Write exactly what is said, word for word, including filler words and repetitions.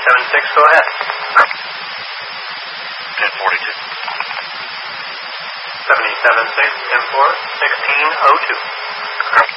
seven six, go ahead. ten forty-two. seventy-seven six, ten four, sixteen oh two.